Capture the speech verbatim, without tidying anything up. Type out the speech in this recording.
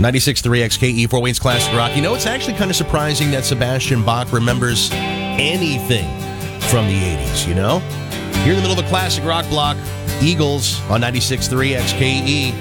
ninety-six point three X K E, Fort Wayne's Classic Rock. You know, it's actually kind of surprising that Sebastian Bach remembers anything from the eighties, you know? You're in the middle of a classic rock block. Eagles on ninety-six point three X K E.